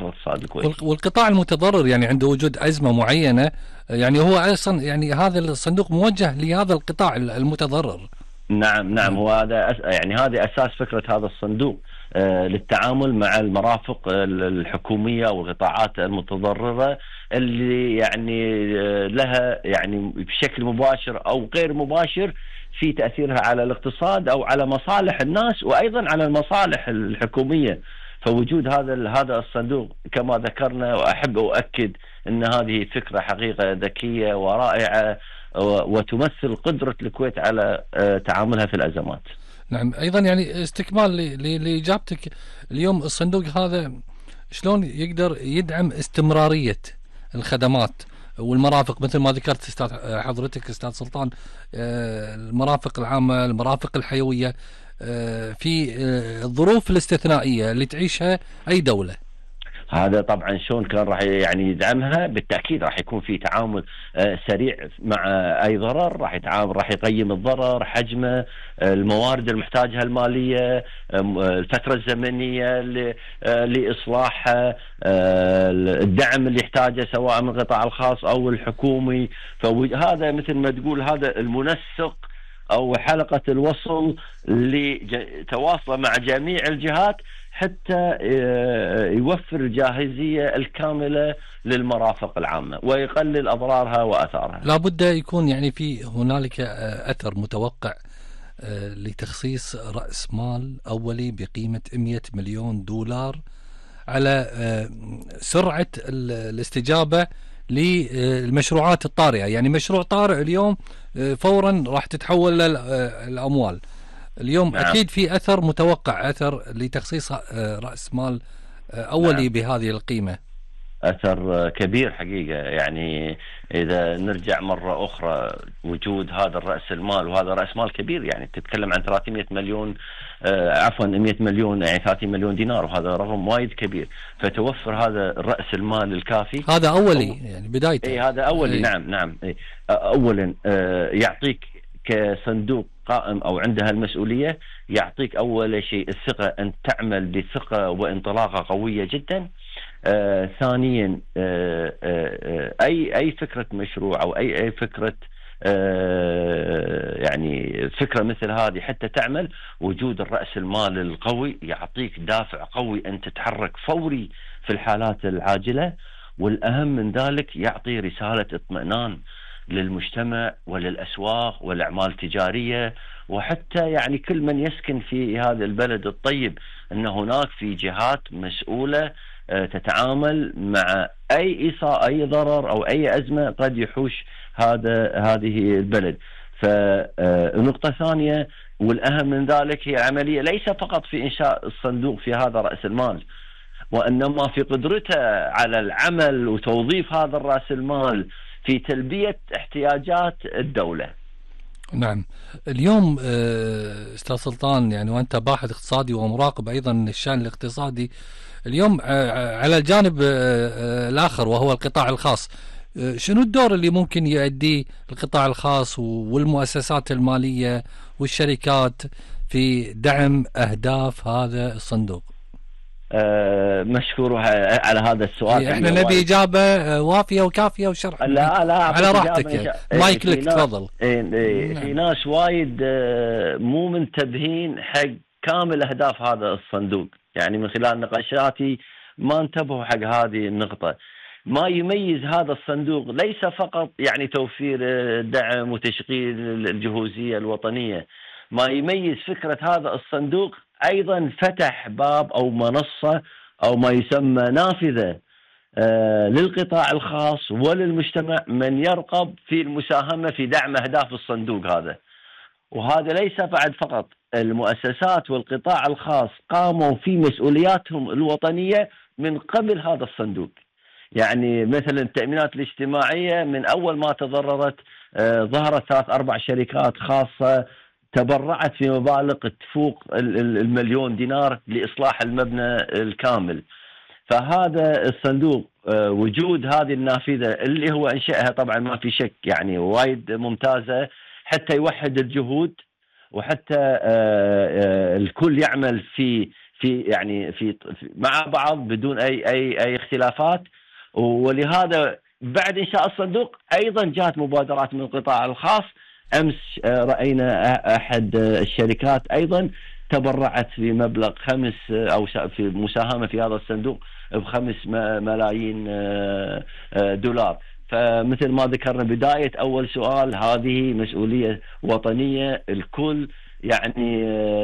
الاقتصاد الكويتي. والقطاع المتضرر يعني عنده وجود أزمة معينة، يعني هو أصلا يعني هذا الصندوق موجه لهذا القطاع المتضرر. نعم نعم، هو هذا يعني هذه أساس فكرة هذا الصندوق للتعامل مع المرافق الحكومية والقطاعات المتضررة اللي يعني لها يعني بشكل مباشر أو غير مباشر في تأثيرها على الاقتصاد أو على مصالح الناس وأيضا على المصالح الحكومية. فوجود هذا الصندوق كما ذكرنا، وأحب أؤكد أن هذه فكرة حقيقة ذكية ورائعة وتمثل قدرة الكويت على تعاملها في الأزمات. نعم، أيضا يعني استكمال لإجابتك، اليوم الصندوق هذا شلون يقدر يدعم استمرارية الخدمات والمرافق مثل ما ذكرت حضرتك أستاذ سلطان، المرافق العامة، المرافق الحيوية في الظروف الاستثنائية اللي تعيشها أي دولة؟ هذا طبعا شلون كان راح يعني يدعمها؟ بالتأكيد راح يكون في تعامل سريع مع أي ضرر، راح يقيم الضرر، حجمه، الموارد المحتاجها المالية، الفترة الزمنية لإصلاحها، الدعم اللي يحتاجه سواء من القطاع الخاص أو الحكومي. فهذا مثل ما تقول هذا المنسق أو حلقة الوصل اللي تواصله مع جميع الجهات حتى يوفر الجاهزية الكاملة للمرافق العامة ويقلل أضرارها وأثارها. لا بد يكون يعني في هنالك أثر متوقع لتخصيص رأس مال أولي بقيمة 100 مليون دولار على سرعة الاستجابة للمشروعات الطارئة. يعني مشروع طارئ اليوم فورا راح تتحول للأموال. اليوم نعم. أكيد في أثر متوقع، أثر لتخصيص رأس مال أولي نعم. بهذه القيمة أثر كبير حقيقة. يعني إذا نرجع مرة أخرى وجود هذا الرأس المال، وهذا رأس مال كبير، يعني تتكلم عن 300 مليون 100 مليون يعني 30 مليون دينار، وهذا رقم وايد كبير. فتوفر هذا الرأس المال الكافي، هذا أولي يعني بدايته. هذا أولي. نعم نعم. أولا يعطيك كصندوق قائم أو عندها المسؤولية، يعطيك أول شيء الثقة أن تعمل بثقة وانطلاقة قوية جدا. ثانيا أي فكرة مشروع أو أي فكرة يعني فكرة مثل هذه حتى تعمل، وجود الرأس المال القوي يعطيك دافع قوي أن تتحرك فوري في الحالات العاجلة. والأهم من ذلك يعطي رسالة اطمئنان للمجتمع وللأسواق والأعمال التجارية، وحتى يعني كل من يسكن في هذا البلد الطيب، أن هناك في جهات مسؤولة تتعامل مع أي ضرر أو أي أزمة قد يحوش هذه البلد. فنقطة ثانية والأهم من ذلك هي عملية ليس فقط في إنشاء الصندوق في هذا رأس المال، وإنما في قدرته على العمل وتوظيف هذا الرأس المال في تلبية احتياجات الدولة. نعم. اليوم أستاذ سلطان، يعني وأنت باحث اقتصادي ومراقب أيضا الشأن الاقتصادي، اليوم على الجانب الآخر وهو القطاع الخاص، شنو الدور اللي ممكن يؤديه القطاع الخاص والمؤسسات المالية والشركات في دعم أهداف هذا الصندوق؟ مشكور على هذا السؤال. احنا نبي إجابة وافية وكافية وشرح لا على راحتك. مايك لك، تفضل. في ناس وايد مو منتبهين حق كامل أهداف هذا الصندوق، يعني من خلال نقاشاتي ما انتبهوا حق هذه النقطة. ما يميز هذا الصندوق ليس فقط يعني توفير دعم وتشغيل الجهوزية الوطنية، ما يميز فكرة هذا الصندوق أيضا فتح باب أو منصة أو ما يسمى نافذة للقطاع الخاص وللمجتمع من يرغب في المساهمة في دعم أهداف الصندوق هذا. وهذا ليس بعد فقط المؤسسات والقطاع الخاص قاموا في مسؤولياتهم الوطنية من قبل هذا الصندوق. يعني مثلا التأمينات الاجتماعية من أول ما تضررت ظهرت 3-4 شركات خاصة تبرعت في مبالغ تفوق 1,000,000 دينار لإصلاح المبنى الكامل. فهذا الصندوق وجود هذه النافذة اللي هو أنشأها طبعا ما في شك يعني وايد ممتازة، حتى يوحد الجهود وحتى الكل يعمل مع بعض بدون اي اختلافات. ولهذا بعد انشاء الصندوق ايضا جاءت مبادرات من القطاع الخاص. امس راينا احد الشركات ايضا تبرعت بمبلغ في مساهمه في هذا الصندوق ب5 ملايين دولار. فمثل ما ذكرنا بداية أول سؤال، هذه مسؤولية وطنية الكل يعني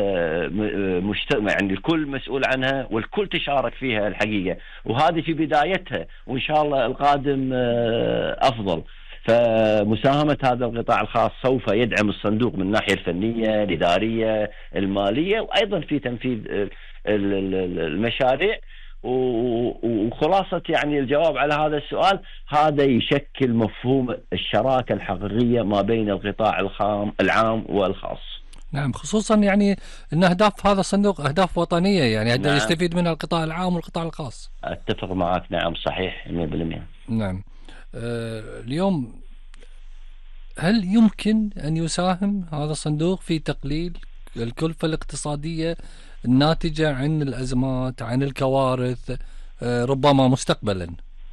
يعني الكل مسؤول عنها والكل تشارك فيها الحقيقة، وهذه في بدايتها وإن شاء الله القادم أفضل. فمساهمة هذا القطاع الخاص سوف يدعم الصندوق من الناحية الفنية الإدارية المالية وأيضا في تنفيذ المشاريع. وخلاصة يعني الجواب على هذا السؤال، هذا يشكل مفهوم الشراكة الحقيقية ما بين القطاع العام والخاص. نعم، خصوصا يعني أن أهداف هذا الصندوق أهداف وطنية، يعني نعم. يستفيد منها القطاع العام والقطاع الخاص. أتفق معك، نعم صحيح 100%. نعم. اليوم هل يمكن أن يساهم هذا الصندوق في تقليل الكلفة الاقتصادية الناتجة عن الأزمات، عن الكوارث ربما مستقبلا؟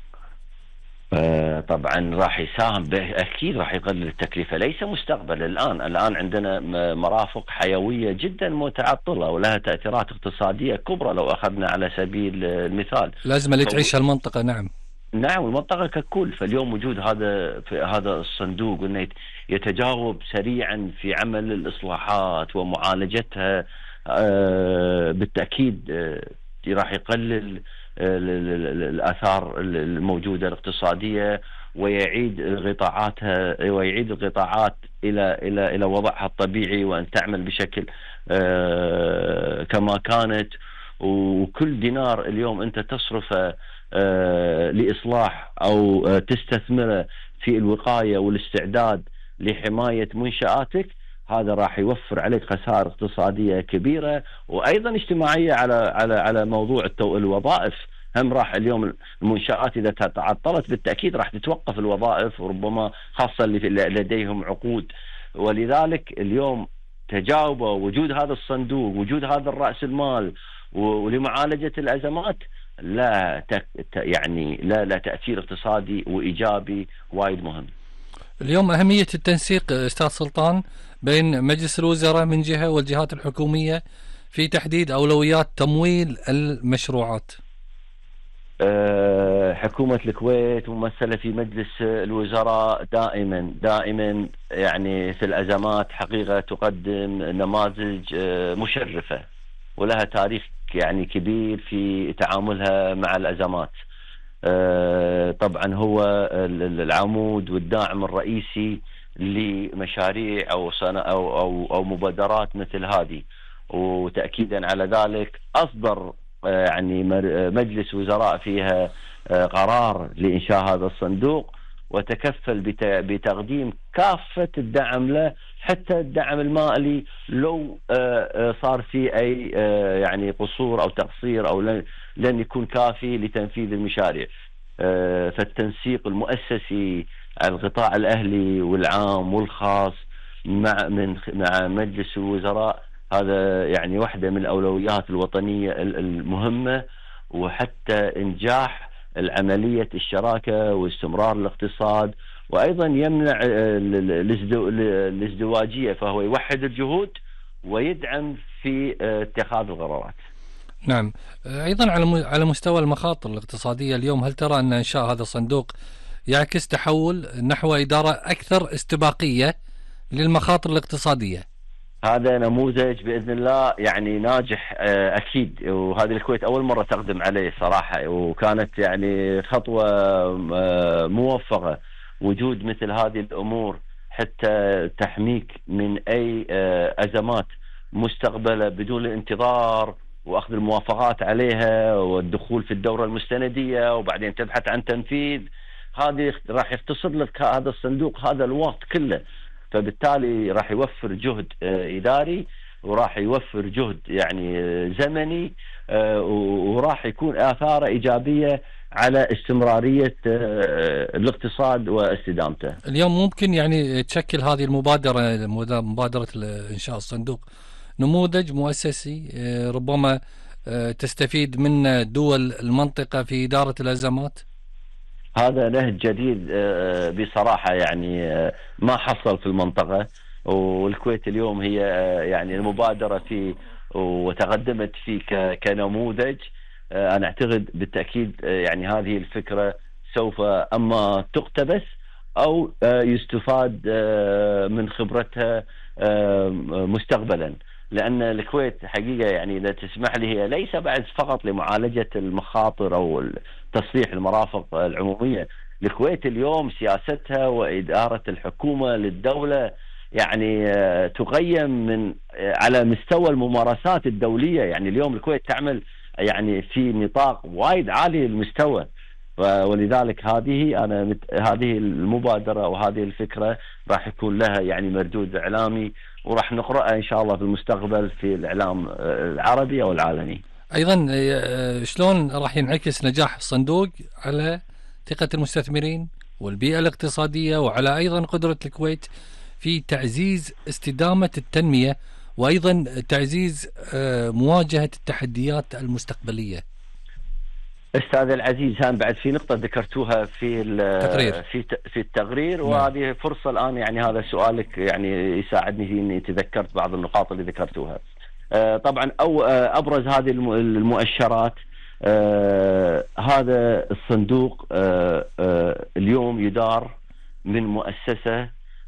طبعا راح يساهم أكيد، راح يقلل التكلفة، ليس مستقبل. الآن عندنا مرافق حيوية جدا متعطلة ولها تأثيرات اقتصادية كبرى. لو أخذنا على سبيل المثال لازم اللي تعيش المنطقة. نعم المنطقة ككل. فاليوم وجود هذا الصندوق انه يتجاوب سريعا في عمل الإصلاحات ومعالجتها بالتأكيد راح يقلل الآثار الموجودة الاقتصادية ويعيد القطاعات إلى وضعها الطبيعي وأن تعمل بشكل كما كانت. وكل دينار اليوم أنت تصرفه لإصلاح أو تستثمره في الوقاية والاستعداد لحماية منشآتك، هذا راح يوفر عليك خسائر اقتصادية كبيرة وأيضا اجتماعية على موضوع الوظائف. هم راح اليوم المنشآت إذا تعطلت بالتأكيد راح تتوقف الوظائف، وربما خاصة اللي لديهم عقود. ولذلك اليوم تجاوب وجود هذا الصندوق، وجود هذا الرأس المال ولمعالجة الأزمات لا تأثير اقتصادي وإيجابي وايد مهم. اليوم أهمية التنسيق أستاذ سلطان بين مجلس الوزراء من جهة والجهات الحكومية في تحديد أولويات تمويل المشروعات. حكومة الكويت ممثلة في مجلس الوزراء دائما يعني في الأزمات حقيقة تقدم نماذج مشرفة ولها تاريخ يعني كبير في تعاملها مع الأزمات. طبعا هو العمود والداعم الرئيسي لمشاريع أو مبادرات مثل هذه. وتأكيدا على ذلك أصدر يعني مجلس وزراء فيها قرار لإنشاء هذا الصندوق، وتكفل بتقديم كافة الدعم له، حتى الدعم المالي لو صار فيه أي يعني قصور أو تقصير أو لن يكون كافي لتنفيذ المشاريع. فالتنسيق المؤسسي على القطاع الأهلي والعام والخاص مع مجلس الوزراء هذا يعني واحدة من الأولويات الوطنية المهمة، وحتى إنجاح العملية الشراكة واستمرار الاقتصاد، وأيضا يمنع الازدواجية، فهو يوحد الجهود ويدعم في اتخاذ القرارات. نعم. أيضا على مستوى المخاطر الاقتصادية اليوم، هل ترى أن إنشاء هذا الصندوق يعكس تحول نحو إدارة أكثر استباقية للمخاطر الاقتصادية؟ هذا نموذج بإذن الله يعني ناجح أكيد، وهذه الكويت أول مرة تقدم عليه صراحة، وكانت يعني خطوة موفقة. وجود مثل هذه الأمور حتى تحميك من أي أزمات مستقبلة بدون الانتظار وأخذ الموافقات عليها والدخول في الدورة المستندية وبعدين تبحث عن تنفيذ، هذه راح يختصر لك هذا الصندوق هذا الوقت كله. فبالتالي راح يوفر جهد إداري وراح يوفر جهد يعني زمني، وراح يكون آثاره إيجابية على استمرارية الاقتصاد واستدامته. اليوم ممكن يعني تشكل هذه مبادرة إنشاء الصندوق نموذج مؤسسي ربما تستفيد من دول المنطقة في إدارة الأزمات؟ هذا نهج جديد بصراحة، يعني ما حصل في المنطقة. والكويت اليوم هي يعني المبادرة فيه وتقدمت فيه كنموذج. أنا أعتقد بالتأكيد يعني هذه الفكرة سوف أما تقتبس أو يستفاد من خبرتها مستقبلا. لأن الكويت حقيقة يعني إذا تسمح لي هي ليس بعد فقط لمعالجة المخاطر أو تصليح المرافق العمومية. الكويت اليوم سياستها وإدارة الحكومة للدولة يعني تقيم من على مستوى الممارسات الدولية. يعني اليوم الكويت تعمل يعني في نطاق وايد عالي المستوى. ولذلك هذه المبادرة وهذه الفكرة راح يكون لها يعني مردود إعلامي، وراح نقرأها إن شاء الله في المستقبل في الإعلام العربي أو العالمي. أيضا شلون راح ينعكس نجاح الصندوق على ثقة المستثمرين والبيئة الاقتصادية، وعلى أيضا قدرة الكويت في تعزيز استدامة التنمية، وأيضا تعزيز مواجهة التحديات المستقبلية؟ أستاذ العزيز، هم بعد في نقطة ذكرتوها في التقرير. في التقرير، وهذه فرصة الآن يعني هذا سؤالك يعني يساعدني في إني تذكرت بعض النقاط اللي ذكرتوها. طبعا أبرز هذه المؤشرات. هذا الصندوق اليوم يدار من مؤسسة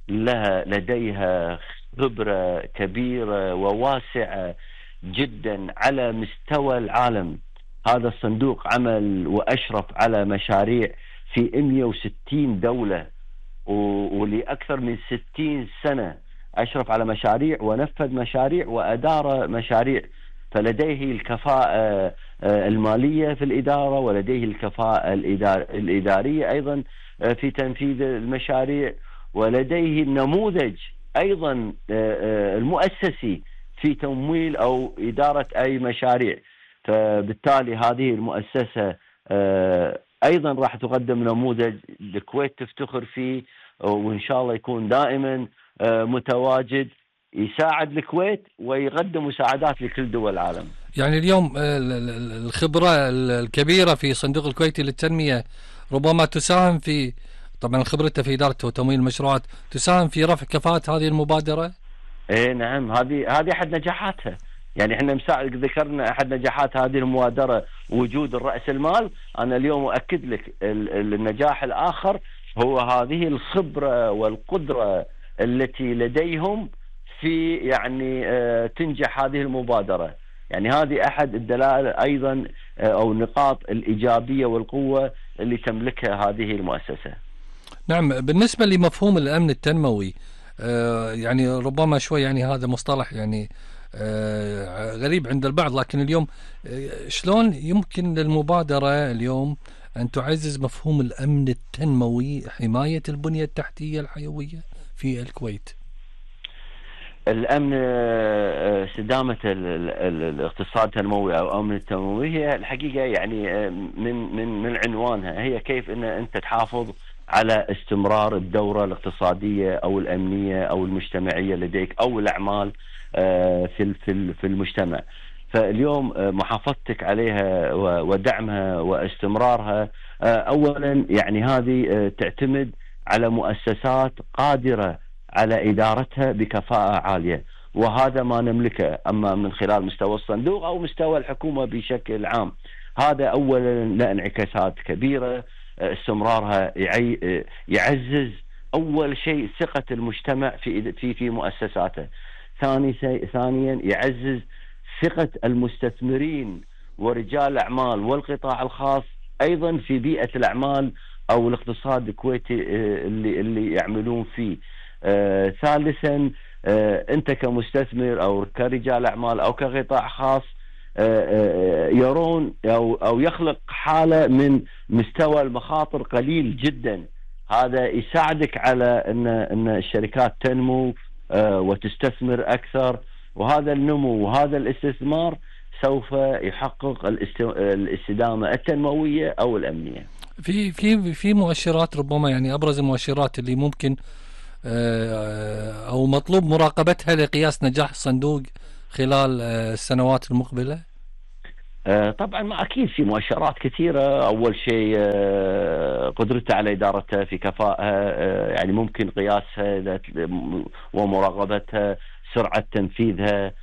لديها خبرة كبيرة وواسعة جدا على مستوى العالم. هذا الصندوق عمل وأشرف على مشاريع في 160 دولة، ولأكثر من 60 سنة أشرف على مشاريع ونفذ مشاريع وأدار مشاريع. فلديه الكفاءة المالية في الإدارة، ولديه الكفاءة الإدارية أيضا في تنفيذ المشاريع، ولديه النموذج أيضا المؤسسي في تمويل أو إدارة أي مشاريع. فبالتالي هذه المؤسسة أيضا راح تقدم نموذج الكويت تفتخر فيه، وإن شاء الله يكون دائما متواجد يساعد الكويت ويقدم مساعدات لكل دول العالم. يعني اليوم الخبرة الكبيرة في صندوق الكويتي للتنمية ربما تساهم في، طبعا خبرته في إدارة وتمويل المشروعات، تساهم في رفع كفاءة هذه المبادرة؟ ايه نعم، هذه احد نجاحاتها. يعني احنا ذكرنا احد نجاحات هذه المبادرة وجود الرأس المال. انا اليوم اؤكد لك النجاح الاخر هو هذه الخبرة والقدرة التي لديهم في يعني تنجح هذه المبادرة. يعني هذه احد الدلائل ايضا او النقاط الايجابية والقوة اللي تملكها هذه المؤسسة. نعم. بالنسبة لمفهوم الامن التنموي، يعني ربما شوي يعني هذا مصطلح يعني غريب عند البعض، لكن اليوم شلون يمكن للمبادرة اليوم أن تعزز مفهوم الأمن التنموي، حماية البنية التحتية الحيوية في الكويت؟ الأمن استدامة الاقتصاد التنموي أو أمن التنموي هي الحقيقة يعني من عنوانها هي كيف أن أنت تحافظ على استمرار الدورة الاقتصادية أو الأمنية أو المجتمعية لديك أو الأعمال في المجتمع. فاليوم محافظتك عليها ودعمها واستمرارها أولا يعني هذه تعتمد على مؤسسات قادرة على إدارتها بكفاءة عالية، وهذا ما نملكه أما من خلال مستوى الصندوق أو مستوى الحكومة بشكل عام. هذا أولا له انعكاسات كبيرة. استمرارها يعزز أول شيء ثقة المجتمع في مؤسساته. ثانيا يعزز ثقة المستثمرين ورجال الأعمال والقطاع الخاص أيضا في بيئة الأعمال أو الاقتصاد الكويتي اللي يعملون فيه. ثالثا أنت كمستثمر أو كرجال أعمال أو كقطاع خاص يرون أو يخلق حالة من مستوى المخاطر قليل جدا. هذا يساعدك على أن الشركات تنمو وتستثمر أكثر، وهذا النمو وهذا الاستثمار سوف يحقق الاستدامة التنموية أو الأمنية. في مؤشرات ربما يعني أبرز المؤشرات اللي ممكن أو مطلوب مراقبتها لقياس نجاح الصندوق خلال السنوات المقبلة؟ طبعا ما أكيد في مؤشرات كثيرة. أول شيء قدرته على إدارتها في كفاءة، يعني ممكن قياسها ومراقبتها، سرعة تنفيذها،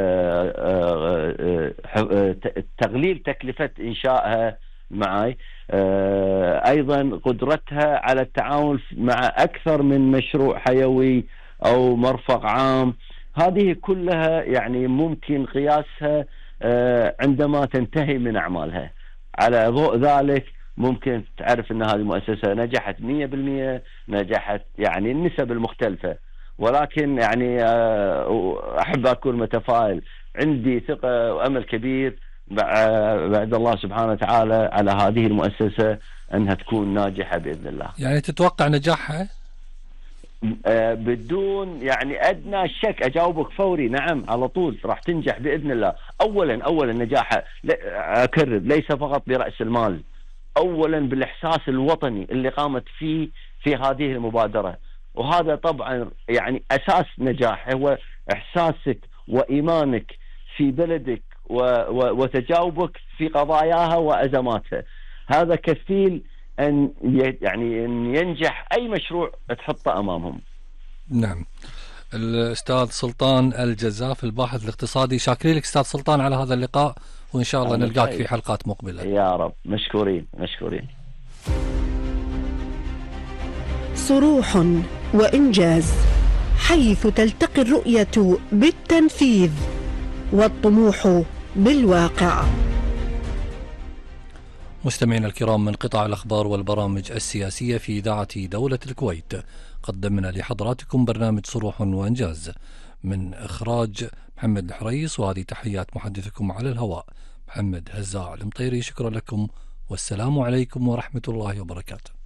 تقليل تكلفة إنشائها معي، أيضا قدرتها على التعاون مع أكثر من مشروع حيوي أو مرفق عام. هذه كلها يعني ممكن قياسها عندما تنتهي من أعمالها. على ضوء ذلك ممكن تعرف أن هذه المؤسسة نجحت 100%، نجحت يعني النسب المختلفة، ولكن يعني أحب أكون متفائل. عندي ثقة وأمل كبير بعد الله سبحانه وتعالى على هذه المؤسسة أنها تكون ناجحة بإذن الله. يعني تتوقع نجاحها؟ بدون يعني أدنى شك أجاوبك فوري، نعم على طول راح تنجح بإذن الله. أولا نجاحها أكرر ليس فقط برأس المال، أولا بالإحساس الوطني اللي قامت فيه في هذه المبادرة، وهذا طبعا يعني أساس نجاح، هو إحساسك وإيمانك في بلدك وتجاوبك في قضاياها وأزماتها. هذا كفيل أن يعني أن ينجح أي مشروع تحطه أمامهم. نعم. الأستاذ سلطان الجزاف الباحث الاقتصادي، شاكرين لك أستاذ سلطان على هذا اللقاء، وإن شاء الله نلقاك في حلقات مقبلة. يا رب، مشكورين. صروح وإنجاز، حيث تلتقي الرؤية بالتنفيذ والطموح بالواقع. مستمعينا الكرام، من قطاع الأخبار والبرامج السياسية في إذاعة دولة الكويت قدمنا لحضراتكم برنامج صروح وإنجاز من إخراج محمد الحريص، وهذه تحيات محدثكم على الهواء محمد هزاع المطيري. شكرا لكم والسلام عليكم ورحمة الله وبركاته.